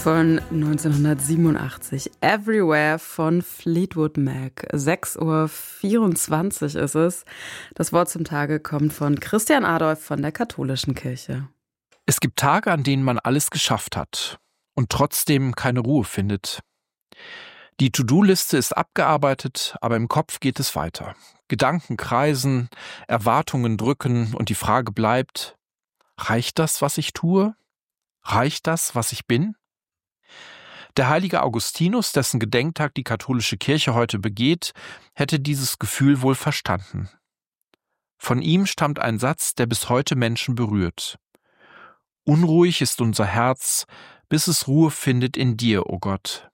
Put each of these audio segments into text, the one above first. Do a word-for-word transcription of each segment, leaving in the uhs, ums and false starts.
von neunzehnhundertsiebenundachtzig. Everywhere von Fleetwood Mac. sechs Uhr vierundzwanzig ist es. Das Wort zum Tage kommt von Christian Adolf von der Katholischen Kirche. Es gibt Tage, an denen man alles geschafft hat und trotzdem keine Ruhe findet. Die To-Do-Liste ist abgearbeitet, aber im Kopf geht es weiter. Gedanken kreisen, Erwartungen drücken und die Frage bleibt: Reicht das, was ich tue? Reicht das, was ich bin? Der heilige Augustinus, dessen Gedenktag die katholische Kirche heute begeht, hätte dieses Gefühl wohl verstanden. Von ihm stammt ein Satz, der bis heute Menschen berührt. Unruhig ist unser Herz, bis es Ruhe findet in dir, o Gott.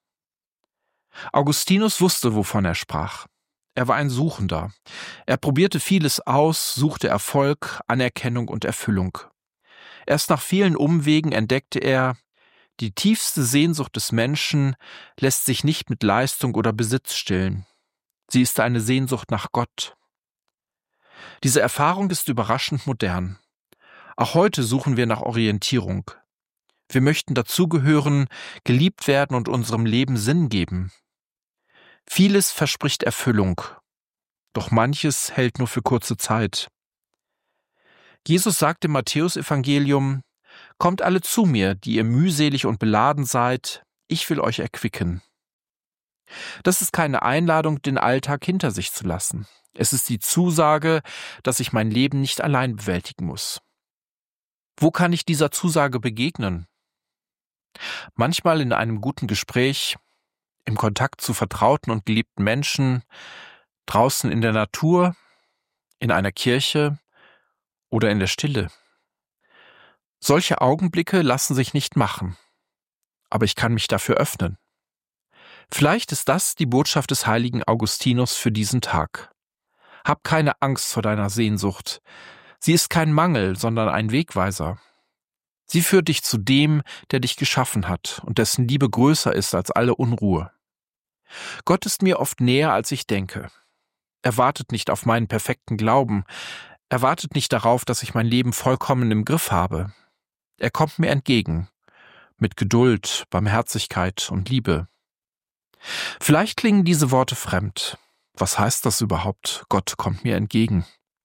Augustinus wusste, wovon er sprach. Er war ein Suchender. Er probierte vieles aus, suchte Erfolg, Anerkennung und Erfüllung. Erst nach vielen Umwegen entdeckte er, die tiefste Sehnsucht des Menschen lässt sich nicht mit Leistung oder Besitz stillen. Sie ist eine Sehnsucht nach Gott. Diese Erfahrung ist überraschend modern. Auch heute suchen wir nach Orientierung. Wir möchten dazugehören, geliebt werden und unserem Leben Sinn geben. Vieles verspricht Erfüllung, doch manches hält nur für kurze Zeit. Jesus sagt im Matthäusevangelium: Kommt alle zu mir, die ihr mühselig und beladen seid, ich will euch erquicken. Das ist keine Einladung, den Alltag hinter sich zu lassen. Es ist die Zusage, dass ich mein Leben nicht allein bewältigen muss. Wo kann ich dieser Zusage begegnen? Manchmal in einem guten Gespräch, im Kontakt zu vertrauten und geliebten Menschen, draußen in der Natur, in einer Kirche oder in der Stille. Solche Augenblicke lassen sich nicht machen, aber ich kann mich dafür öffnen. Vielleicht ist das die Botschaft des heiligen Augustinus für diesen Tag. Hab keine Angst vor deiner Sehnsucht. Sie ist kein Mangel, sondern ein Wegweiser. Sie führt dich zu dem, der dich geschaffen hat und dessen Liebe größer ist als alle Unruhe. Gott ist mir oft näher, als ich denke. Er wartet nicht auf meinen perfekten Glauben. Er wartet nicht darauf, dass ich mein Leben vollkommen im Griff habe. Er kommt mir entgegen, mit Geduld, Barmherzigkeit und Liebe. Vielleicht klingen diese Worte fremd. Was heißt das überhaupt? Gott kommt mir entgegen.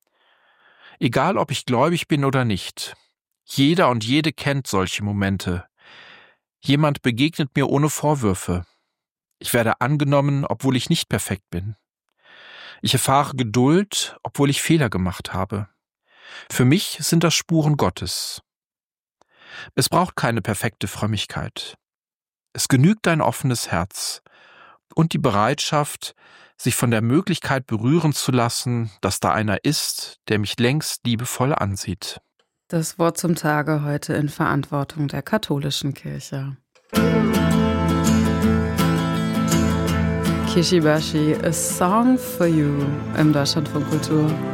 Egal, ob ich gläubig bin oder nicht, jeder und jede kennt solche Momente. Jemand begegnet mir ohne Vorwürfe. Ich werde angenommen, obwohl ich nicht perfekt bin. Ich erfahre Geduld, obwohl ich Fehler gemacht habe. Für mich sind das Spuren Gottes. Es braucht keine perfekte Frömmigkeit. Es genügt ein offenes Herz und die Bereitschaft, sich von der Möglichkeit berühren zu lassen, dass da einer ist, der mich längst liebevoll ansieht. Das Wort zum Tage heute in Verantwortung der Katholischen Kirche. Kishibashi, A Song for You im Deutschlandfunk Kultur.